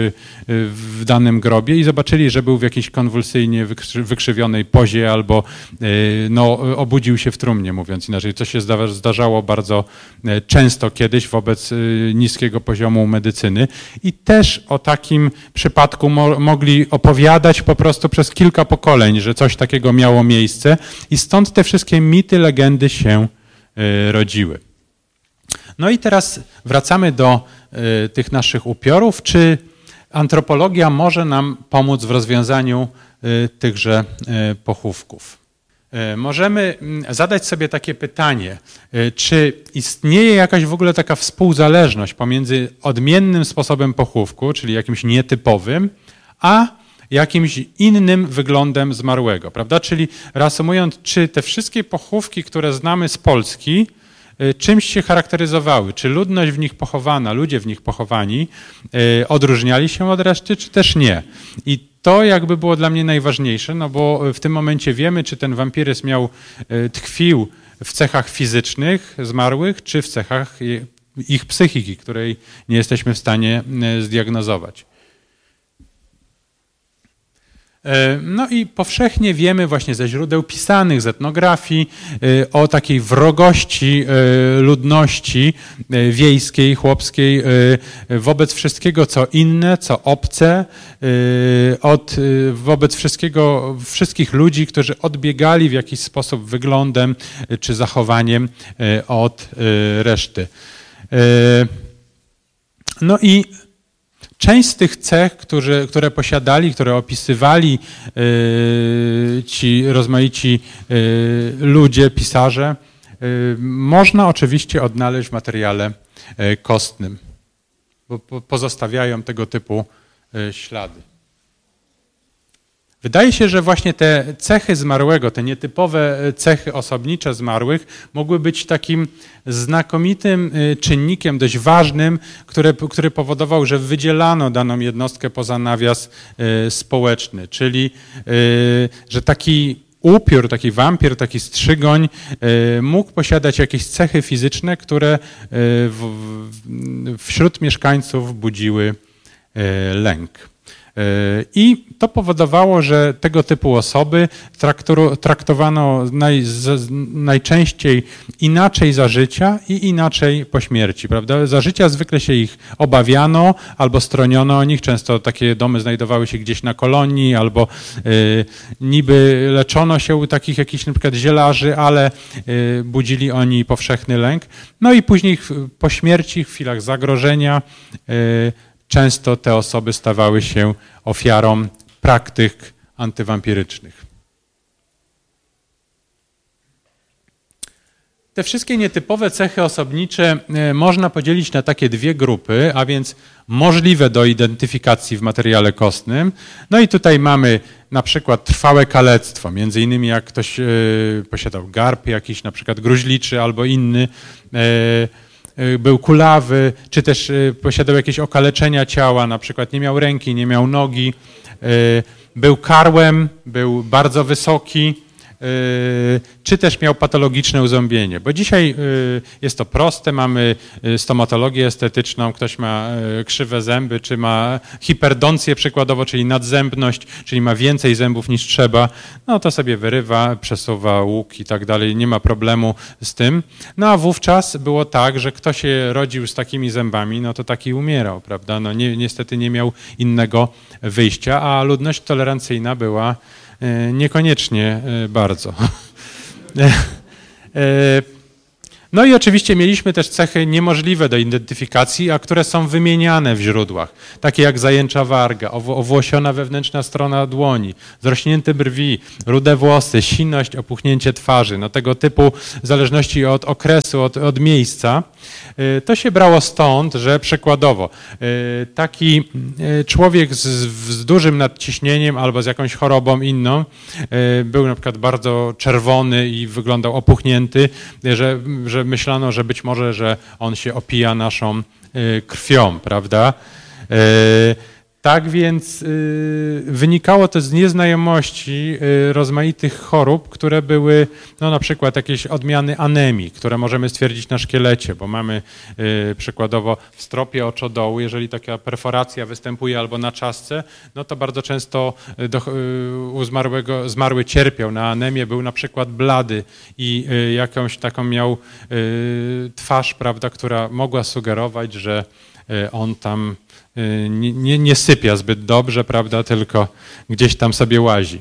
[SPEAKER 1] w danym grobie i zobaczyli, że był w jakiejś konwulsyjnie wykrzywionej pozie albo no, obudził się w trumnie, mówiąc inaczej. Co się zdarzało bardzo często kiedyś wobec niskiego poziomu medycyny. I też o takim przypadku mo mogli opowiadać po prostu przez kilka pokoleń, że coś takiego miało miejsce, i stąd te wszystkie mity, legendy się rodziły. No i teraz wracamy do tych naszych upiorów. Czy antropologia może nam pomóc w rozwiązaniu tychże pochówków? Możemy zadać sobie takie pytanie, czy istnieje jakaś w ogóle taka współzależność pomiędzy odmiennym sposobem pochówku, czyli jakimś nietypowym, a jakimś innym wyglądem zmarłego, prawda? Czyli reasumując, czy te wszystkie pochówki, które znamy z Polski, czymś się charakteryzowały? Czy ludność w nich pochowana, ludzie w nich pochowani odróżniali się od reszty, czy też nie? I to jakby było dla mnie najważniejsze, no bo w tym momencie wiemy, czy ten wampiryzm miał, tkwił w cechach fizycznych zmarłych, czy w cechach ich psychiki, której nie jesteśmy w stanie zdiagnozować. No i powszechnie wiemy właśnie ze źródeł pisanych, z etnografii o takiej wrogości ludności wiejskiej, chłopskiej wobec wszystkiego, co inne, co obce, od, wobec wszystkiego, wszystkich ludzi, którzy odbiegali w jakiś sposób wyglądem czy zachowaniem od reszty. No i część z tych cech, które, które posiadali, które opisywali y, ci rozmaici y, ludzie, pisarze, y, można oczywiście odnaleźć w materiale y, kostnym, bo po, pozostawiają tego typu y, ślady. Wydaje się, że właśnie te cechy zmarłego, te nietypowe cechy osobnicze zmarłych mogły być takim znakomitym czynnikiem, dość ważnym, który, który powodował, że wydzielano daną jednostkę poza nawias społeczny. Czyli, że taki upiór, taki wampir, taki strzygoń mógł posiadać jakieś cechy fizyczne, które wśród mieszkańców budziły lęk. I to powodowało, że tego typu osoby traktowano naj, z, najczęściej inaczej za życia i inaczej po śmierci, prawda? Za życia zwykle się ich obawiano albo stroniono o nich. Często takie domy znajdowały się gdzieś na kolonii albo y, niby leczono się u takich jakichś na przykład zielarzy, ale y, budzili oni powszechny lęk. No i później po śmierci, w chwilach zagrożenia, y, często te osoby stawały się ofiarą praktyk antywampirycznych. Te wszystkie nietypowe cechy osobnicze można podzielić na takie dwie grupy, a więc możliwe do identyfikacji w materiale kostnym. No i tutaj mamy na przykład trwałe kalectwo, między innymi jak ktoś posiadał garb jakiś, na przykład gruźliczy albo inny, był kulawy, czy też posiadał jakieś okaleczenia ciała, na przykład nie miał ręki, nie miał nogi, był karłem, był bardzo wysoki, czy też miał patologiczne uzębienie, bo dzisiaj jest to proste, mamy stomatologię estetyczną, ktoś ma krzywe zęby, czy ma hiperdoncję przykładowo, czyli nadzębność, czyli ma więcej zębów niż trzeba, no to sobie wyrywa, przesuwa łuk i tak dalej, nie ma problemu z tym. No a wówczas było tak, że kto się rodził z takimi zębami, no to taki umierał, prawda? No ni niestety nie miał innego wyjścia, a ludność tolerancyjna była niekoniecznie bardzo. No i oczywiście mieliśmy też cechy niemożliwe do identyfikacji, a które są wymieniane w źródłach, takie jak zajęcza warga, owłosiona wewnętrzna strona dłoni, zrośnięte brwi, rude włosy, siność, opuchnięcie twarzy. No tego typu, w zależności od okresu, od, od miejsca, to się brało stąd, że przykładowo taki człowiek z, z dużym nadciśnieniem albo z jakąś chorobą inną był na przykład bardzo czerwony i wyglądał opuchnięty, że, że myślano, że być może, że on się opija naszą krwią, prawda? Tak więc wynikało to z nieznajomości rozmaitych chorób, które były no, na przykład jakieś odmiany anemii, które możemy stwierdzić na szkielecie, bo mamy przykładowo w stropie oczodołu, jeżeli taka perforacja występuje albo na czaszce, no to bardzo często do, u zmarłego, zmarły cierpiał na anemię, był na przykład blady i jakąś taką miał twarz, prawda, która mogła sugerować, że on tam nie, nie, nie sypia zbyt dobrze, prawda, tylko gdzieś tam sobie łazi.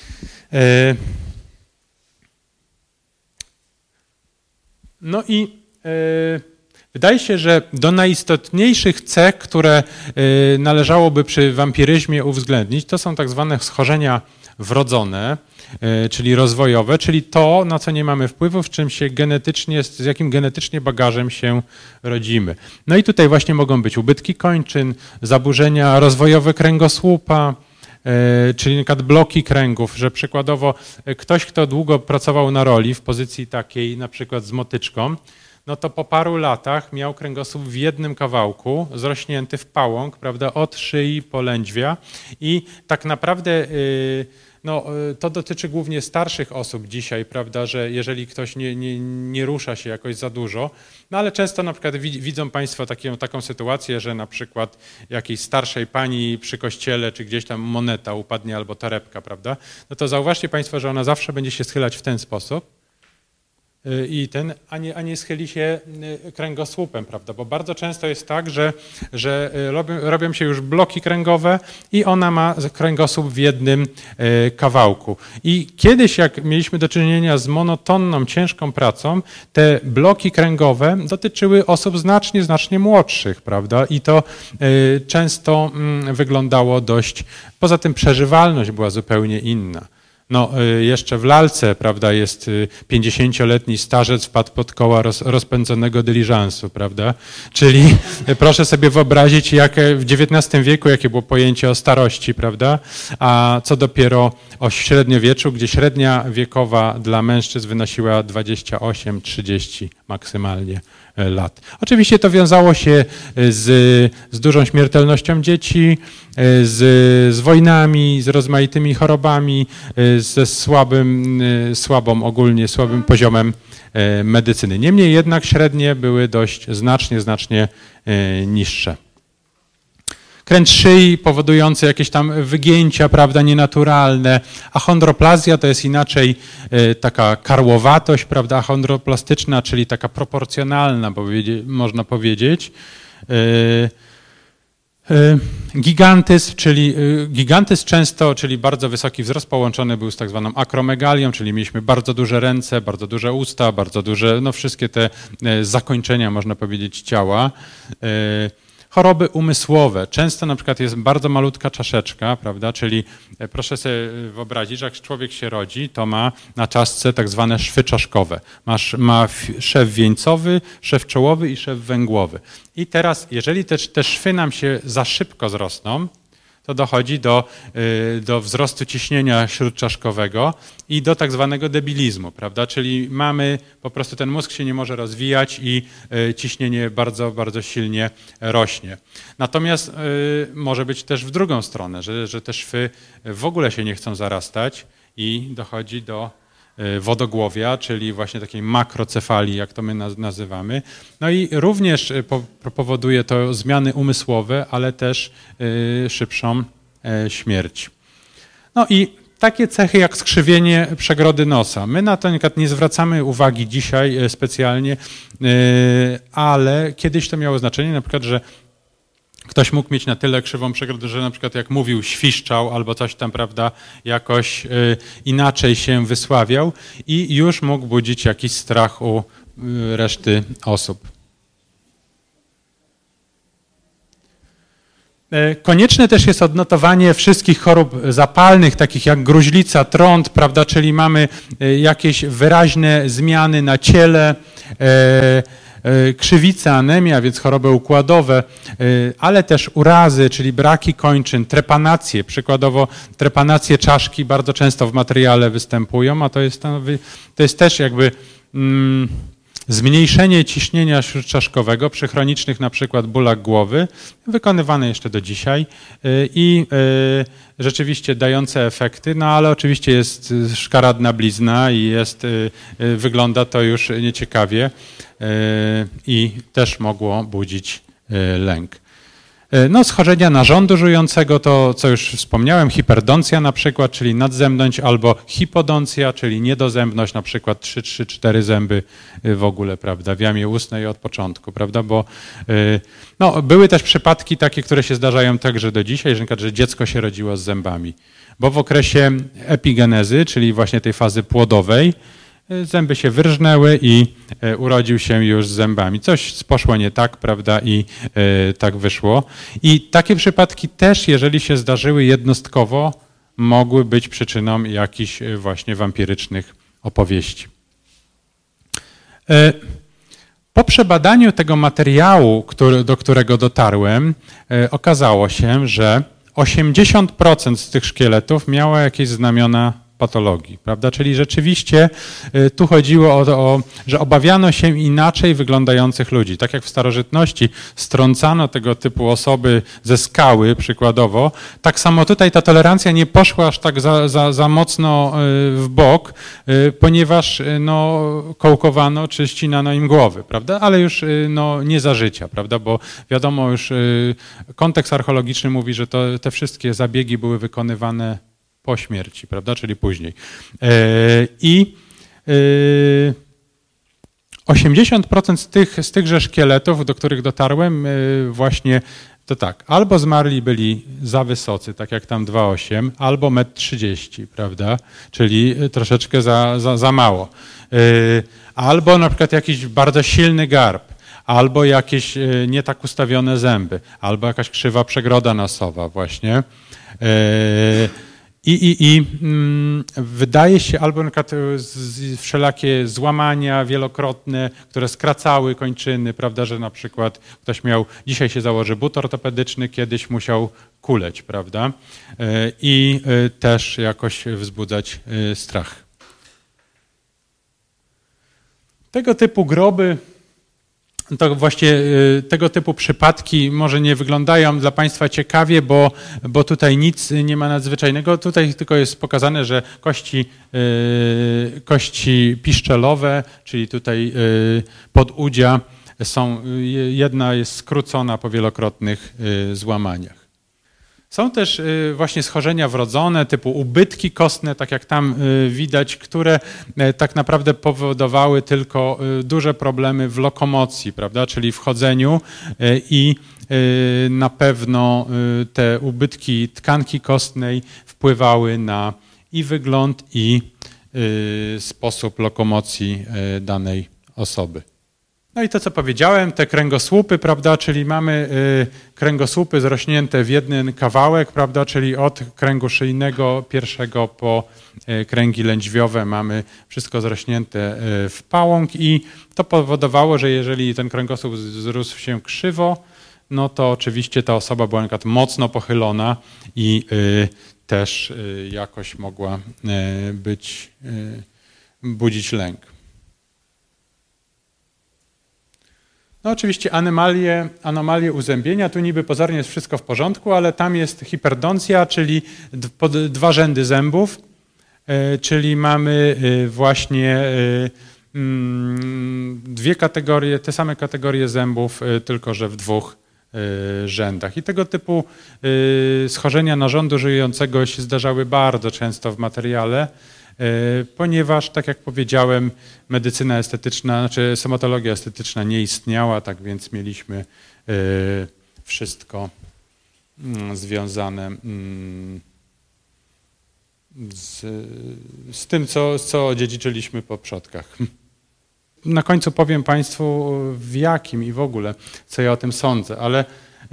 [SPEAKER 1] No i wydaje się, że do najistotniejszych cech, które należałoby przy wampiryzmie uwzględnić, to są tak zwane schorzenia wrodzone, czyli rozwojowe, czyli to, na co nie mamy wpływu, w czym się genetycznie, z jakim genetycznie bagażem się rodzimy. No i tutaj właśnie mogą być ubytki kończyn, zaburzenia rozwojowe kręgosłupa, czyli na przykład bloki kręgów, że przykładowo ktoś, kto długo pracował na roli w pozycji takiej na przykład z motyczką, no to po paru latach miał kręgosłup w jednym kawałku, zrośnięty w pałąk, prawda, od szyi po lędźwia i tak naprawdę no, to dotyczy głównie starszych osób dzisiaj, prawda, że jeżeli ktoś nie, nie, nie rusza się jakoś za dużo, no ale często na przykład widzą Państwo taką, taką sytuację, że na przykład jakiejś starszej pani przy kościele, czy gdzieś tam moneta upadnie albo torebka, prawda, no to zauważcie Państwo, że ona zawsze będzie się schylać w ten sposób, i ten, a nie, a nie schyli się kręgosłupem, prawda? Bo bardzo często jest tak, że, że robią, robią się już bloki kręgowe i ona ma kręgosłup w jednym kawałku. I kiedyś, jak mieliśmy do czynienia z monotonną, ciężką pracą, te bloki kręgowe dotyczyły osób znacznie, znacznie młodszych, prawda? I to często wyglądało dość, poza tym przeżywalność była zupełnie inna. No, jeszcze w lalce, prawda, jest pięćdziesięcioletni starzec wpadł pod koła roz, rozpędzonego dyliżansu, prawda? Czyli proszę sobie wyobrazić, jak w dziewiętnastym wieku, jakie było pojęcie o starości, prawda? A co dopiero o średniowieczu, gdzie średnia wiekowa dla mężczyzn wynosiła dwadzieścia osiem trzydzieści maksymalnie lat. Oczywiście to wiązało się z, z dużą śmiertelnością dzieci, z, z wojnami, z rozmaitymi chorobami, ze słabym, słabą ogólnie, słabym poziomem medycyny. Niemniej jednak średnie były dość znacznie, znacznie niższe. Kręt szyi powodujący jakieś tam wygięcia, prawda, nienaturalne. Achondroplazja to jest inaczej taka karłowatość, prawda, achondroplastyczna, czyli taka proporcjonalna, można powiedzieć. Gigantyzm, czyli gigantyzm często, czyli bardzo wysoki wzrost połączony był z tak zwaną akromegalią, czyli mieliśmy bardzo duże ręce, bardzo duże usta, bardzo duże, no wszystkie te zakończenia, można powiedzieć, ciała. Choroby umysłowe. Często na przykład jest bardzo malutka czaszeczka, prawda? Czyli proszę sobie wyobrazić, że jak człowiek się rodzi, to ma na czaszce tak zwane szwy czaszkowe. Ma, ma szew wieńcowy, szew czołowy i szew węgłowy. I teraz, jeżeli te, te szwy nam się za szybko zrosną, to dochodzi do, do wzrostu ciśnienia śródczaszkowego i do tak zwanego debilizmu, prawda? Czyli mamy, po prostu ten mózg się nie może rozwijać i ciśnienie bardzo, bardzo silnie rośnie. Natomiast może być też w drugą stronę, że, że te szwy w ogóle się nie chcą zarastać i dochodzi do wodogłowia, czyli właśnie takiej makrocefalii, jak to my nazywamy. No i również powoduje to zmiany umysłowe, ale też szybszą śmierć. No i takie cechy jak skrzywienie przegrody nosa. My na to nie zwracamy uwagi dzisiaj specjalnie, ale kiedyś to miało znaczenie, na przykład, że ktoś mógł mieć na tyle krzywą przegrodę, że na przykład jak mówił, świszczał albo coś tam, prawda, jakoś y, inaczej się wysławiał i już mógł budzić jakiś strach u y, reszty osób. Konieczne też jest odnotowanie wszystkich chorób zapalnych, takich jak gruźlica, trąd, prawda, czyli mamy jakieś wyraźne zmiany na ciele, krzywica, anemia, więc choroby układowe, ale też urazy, czyli braki kończyn, trepanacje, przykładowo trepanacje czaszki bardzo często w materiale występują, a to jest, to jest też jakby mm, zmniejszenie ciśnienia śródczaszkowego przy chronicznych na przykład bólach głowy, wykonywane jeszcze do dzisiaj i rzeczywiście dające efekty, no ale oczywiście jest szkaradna blizna i jest, wygląda to już nieciekawie i też mogło budzić lęk. No, schorzenia narządu żującego to, co już wspomniałem, hiperdoncja na przykład, czyli nadzębność, albo hipodoncja, czyli niedozębność, na przykład trzy, trzy, cztery zęby w ogóle, prawda, w jamie ustnej od początku, prawda, bo no, były też przypadki takie, które się zdarzają także do dzisiaj, że, na przykład, że dziecko się rodziło z zębami, bo w okresie epigenezy, czyli właśnie tej fazy płodowej, zęby się wyrżnęły i urodził się już z zębami. Coś poszło nie tak, prawda, i tak wyszło. I takie przypadki też, jeżeli się zdarzyły jednostkowo, mogły być przyczyną jakichś właśnie wampirycznych opowieści. Po przebadaniu tego materiału, który, do którego dotarłem, okazało się, że osiemdziesiąt procent z tych szkieletów miało jakieś znamiona patologii, prawda? Czyli rzeczywiście tu chodziło o to, o, że obawiano się inaczej wyglądających ludzi. Tak jak w starożytności strącano tego typu osoby ze skały przykładowo, tak samo tutaj ta tolerancja nie poszła aż tak za, za, za mocno w bok, ponieważ no, kołkowano czy ścinano im głowy, prawda? Ale już no, nie za życia, prawda? Bo wiadomo już kontekst archeologiczny mówi, że to, te wszystkie zabiegi były wykonywane po śmierci, prawda, czyli później. I osiemdziesiąt procent z, tych, z tychże szkieletów, do których dotarłem, właśnie to tak, albo zmarli byli za wysocy, tak jak tam dwa osiem, albo metr trzydzieści, prawda, czyli troszeczkę za, za, za mało. Albo na przykład jakiś bardzo silny garb, albo jakieś nie tak ustawione zęby, albo jakaś krzywa przegroda nosowa właśnie. I, i, i mm, wydaje się, albo na przykład z, wszelakie złamania wielokrotne, które skracały kończyny, prawda, że na przykład ktoś miał, dzisiaj się założy but ortopedyczny, kiedyś musiał kuleć, prawda, i też jakoś wzbudzać strach. Tego typu groby, to właśnie tego typu przypadki może nie wyglądają dla Państwa ciekawie, bo, bo tutaj nic nie ma nadzwyczajnego. Tutaj tylko jest pokazane, że kości, kości piszczelowe, czyli tutaj podudzia, są, jedna jest skrócona po wielokrotnych złamaniach. Są też właśnie schorzenia wrodzone typu ubytki kostne, tak jak tam widać, które tak naprawdę powodowały tylko duże problemy w lokomocji, prawda, czyli w chodzeniu i na pewno te ubytki tkanki kostnej wpływały na i wygląd, i sposób lokomocji danej osoby. No i to, co powiedziałem, te kręgosłupy, prawda, czyli mamy y, kręgosłupy zrośnięte w jeden kawałek, prawda, czyli od kręgu szyjnego pierwszego po y, kręgi lędźwiowe mamy wszystko zrośnięte y, w pałąk i to powodowało, że jeżeli ten kręgosłup zrósł się krzywo, no to oczywiście ta osoba była na przykład mocno pochylona i y, też y, jakoś mogła y, być, y, budzić lęk. No oczywiście anomalie, anomalie uzębienia, tu niby pozornie jest wszystko w porządku, ale tam jest hiperdoncja, czyli dwa rzędy zębów, czyli mamy właśnie dwie kategorie, te same kategorie zębów, tylko że w dwóch rzędach. I tego typu schorzenia narządu żyjącego się zdarzały bardzo często w materiale, ponieważ, tak jak powiedziałem, medycyna estetyczna, znaczy stomatologia estetyczna nie istniała, tak więc mieliśmy wszystko związane z, z tym, co, co odziedziczyliśmy po przodkach. Na końcu powiem Państwu, w jakim i w ogóle, co ja o tym sądzę, ale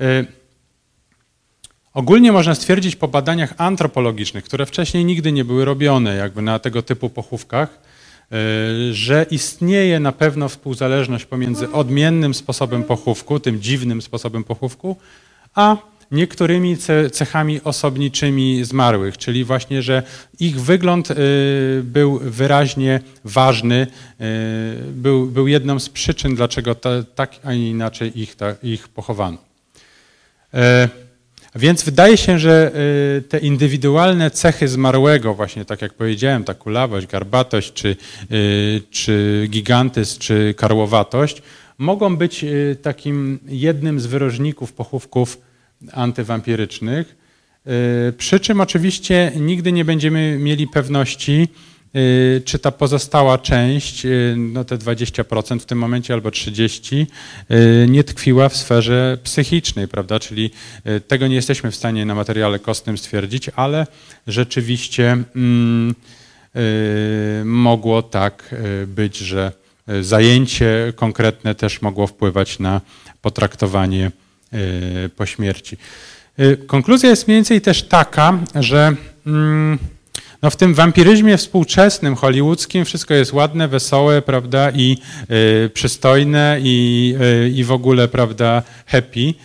[SPEAKER 1] ogólnie można stwierdzić po badaniach antropologicznych, które wcześniej nigdy nie były robione jakby na tego typu pochówkach, że istnieje na pewno współzależność pomiędzy odmiennym sposobem pochówku, tym dziwnym sposobem pochówku, a niektórymi cechami osobniczymi zmarłych, czyli właśnie, że ich wygląd był wyraźnie ważny, był, był jedną z przyczyn, dlaczego tak, a nie inaczej ich, ich pochowano. Więc wydaje się, że te indywidualne cechy zmarłego, właśnie tak jak powiedziałem, ta kulawość, garbatość, czy, czy gigantyzm, czy karłowatość, mogą być takim jednym z wyróżników pochówków antywampirycznych. Przy czym oczywiście nigdy nie będziemy mieli pewności, czy ta pozostała część, no te dwadzieścia procent w tym momencie albo trzydzieści procent, nie tkwiła w sferze psychicznej, prawda? Czyli tego nie jesteśmy w stanie na materiale kostnym stwierdzić, ale rzeczywiście mm, y, mogło tak być, że zajęcie konkretne też mogło wpływać na potraktowanie y, po śmierci. Y, konkluzja jest mniej więcej też taka, że mm, no w tym wampiryzmie współczesnym, hollywoodzkim wszystko jest ładne, wesołe, prawda, i y, przystojne i, y, i w ogóle, prawda, happy. Y,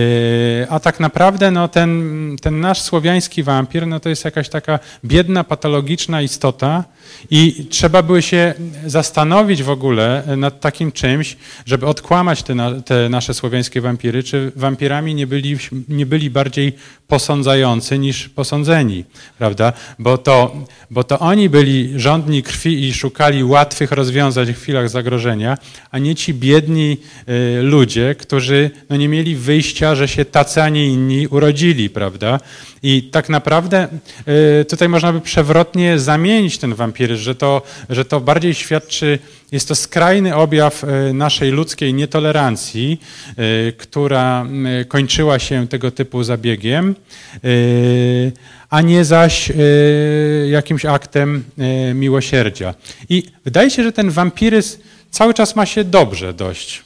[SPEAKER 1] a tak naprawdę no, ten, ten nasz słowiański wampir no, to jest jakaś taka biedna, patologiczna istota i trzeba by się zastanowić w ogóle nad takim czymś, żeby odkłamać te, na, te nasze słowiańskie wampiry, czy wampirami nie byli, nie byli bardziej posądzający niż posądzeni, prawda? Bo to, bo to oni byli żądni krwi i szukali łatwych rozwiązań w chwilach zagrożenia, a nie ci biedni y, ludzie, którzy no, nie mieli wyjścia, że się tacy, a nie inni urodzili, prawda? I tak naprawdę y, tutaj można by przewrotnie zamienić ten wampiryzm, że to, że to bardziej świadczy, jest to skrajny objaw y, naszej ludzkiej nietolerancji, y, która y, kończyła się tego typu zabiegiem, y, a nie zaś y, jakimś aktem y, miłosierdzia. I wydaje się, że ten wampiryzm cały czas ma się dobrze dość.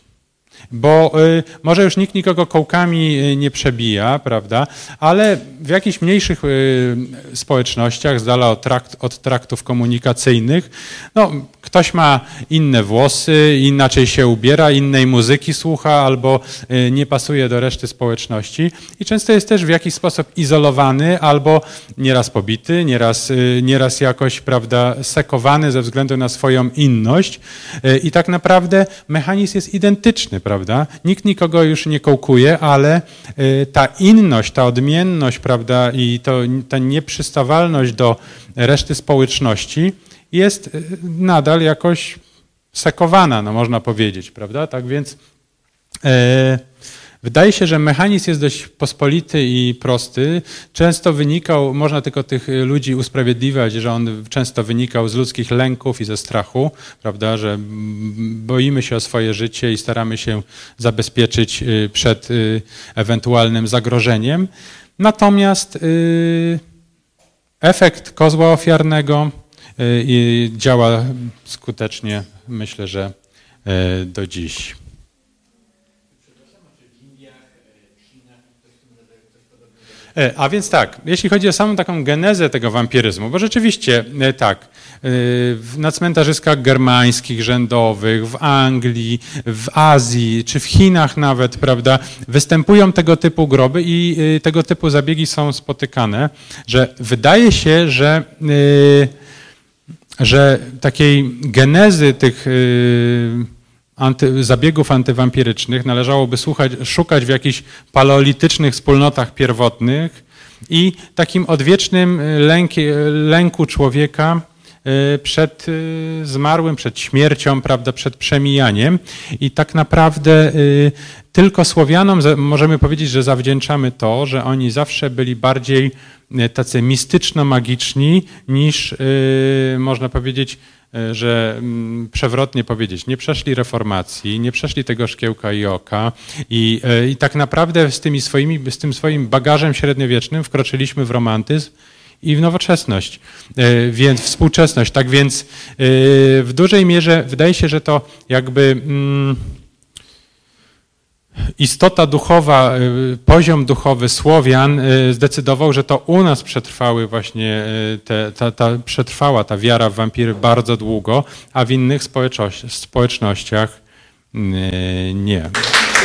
[SPEAKER 1] Bo y, może już nikt nikogo kołkami y, nie przebija, prawda, ale w jakichś mniejszych y, społecznościach, z dala od, trakt, od traktów komunikacyjnych, no, ktoś ma inne włosy, inaczej się ubiera, innej muzyki słucha albo y, nie pasuje do reszty społeczności i często jest też w jakiś sposób izolowany albo nieraz pobity, nieraz, y, nieraz jakoś, prawda, sekowany ze względu na swoją inność y, i tak naprawdę mechanizm jest identyczny, prawda. Prawda? Nikt nikogo już nie kołkuje, ale y, ta inność, ta odmienność, prawda, i to, ta nieprzystawalność do reszty społeczności jest y, nadal jakoś sekowana, no można powiedzieć, prawda? Tak więc y, wydaje się, że mechanizm jest dość pospolity i prosty. Często wynikał, można tylko tych ludzi usprawiedliwiać, że on często wynikał z ludzkich lęków i ze strachu, prawda, że boimy się o swoje życie i staramy się zabezpieczyć przed ewentualnym zagrożeniem. Natomiast efekt kozła ofiarnego działa skutecznie, myślę, że do dziś. A więc tak, jeśli chodzi o samą taką genezę tego wampiryzmu, bo rzeczywiście tak, na cmentarzyskach germańskich, rzędowych, w Anglii, w Azji czy w Chinach nawet, prawda, występują tego typu groby i tego typu zabiegi są spotykane, że wydaje się, że, że takiej genezy tych Anty, zabiegów antywampirycznych należałoby słuchać, szukać w jakichś paleolitycznych wspólnotach pierwotnych i takim odwiecznym lęki, lęku człowieka przed zmarłym, przed śmiercią, prawda, przed przemijaniem. I tak naprawdę tylko Słowianom możemy powiedzieć, że zawdzięczamy to, że oni zawsze byli bardziej tacy mistyczno-magiczni niż, można powiedzieć, że przewrotnie powiedzieć, nie przeszli reformacji, nie przeszli tego szkiełka i oka i, i tak naprawdę z, tymi swoimi, z tym swoim bagażem średniowiecznym wkroczyliśmy w romantyzm i w nowoczesność, więc współczesność. Tak więc w dużej mierze wydaje się, że to jakby istota duchowa, poziom duchowy Słowian zdecydował, że to u nas przetrwały właśnie, te, ta, ta, przetrwała ta wiara w wampiry bardzo długo, a w innych społecznościach nie.